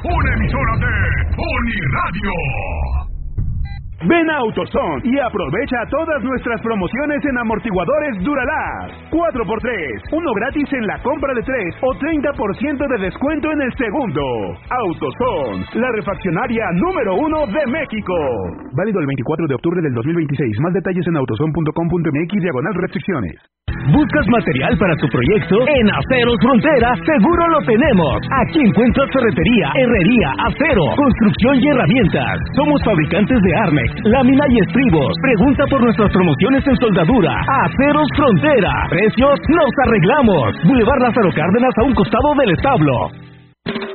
una emisora de Uniradio. Ven a AutoZone y aprovecha todas nuestras promociones en amortiguadores Duralast. 4x3, uno gratis en la compra de 3 o 30% de descuento en el segundo. AutoZone, la refaccionaria número 1 de México. Válido el 24 de octubre del 2026. Más detalles en autozone.com.mx/restricciones. ¿Buscas material para tu proyecto? En Aceros Frontera seguro lo tenemos. Aquí encuentras ferretería, herrería, acero, construcción y herramientas. Somos fabricantes de armex, lámina y estribos. Pregunta por nuestras promociones en soldadura. Aceros Frontera. Precios nos arreglamos. Boulevard Lázaro Cárdenas, a un costado del establo.